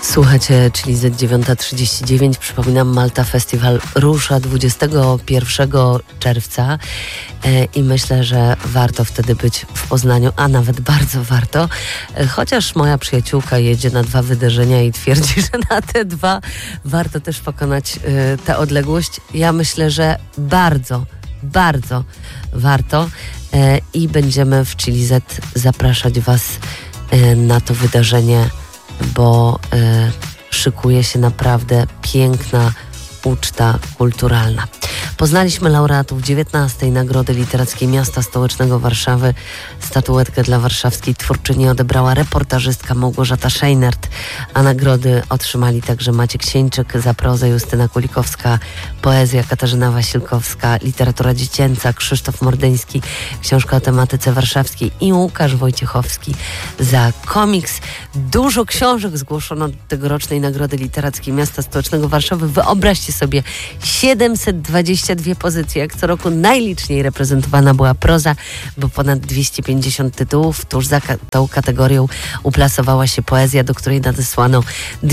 Słuchajcie, czyli Z9:39. Przypominam, Malta Festival rusza 21 czerwca i myślę, że warto wtedy być w Poznaniu, a nawet bardzo warto. Chociaż moja przyjaciółka jedzie na 2 wydarzenia i twierdzi, że na te 2 warto też pokonać tę odległość. Ja myślę, że bardzo warto i będziemy w Chili Z zapraszać Was na to wydarzenie, bo szykuje się naprawdę piękna uczta kulturalna. Poznaliśmy laureatów 19. Nagrody Literackiej Miasta Stołecznego Warszawy. Statuetkę dla warszawskiej twórczyni odebrała reportażystka Małgorzata Szejnert, a nagrody otrzymali także Maciek Sieńczyk za prozę, Justyna Kulikowska, poezja Katarzyna Wasilkowska, literatura dziecięca Krzysztof Mordyński, książka o tematyce warszawskiej i Łukasz Wojciechowski za komiks. Dużo książek zgłoszono do tegorocznej Nagrody Literackiej Miasta Stołecznego Warszawy. Wyobraźcie sobie, 722 pozycje. Jak co roku najliczniej reprezentowana była proza, bo ponad 250 tytułów. Tuż za tą kategorią uplasowała się poezja, do której nadesłano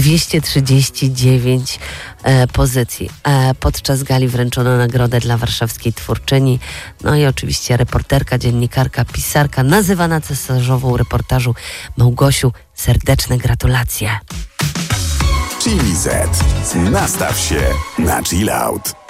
239 pozycji. Podczas gali wręczono nagrodę dla warszawskiej twórczyni. No i oczywiście reporterka, dziennikarka, pisarka, nazywana cesarzową reportażu Małgosiu, serdeczne gratulacje. Chili Z. Nastaw się na chill out.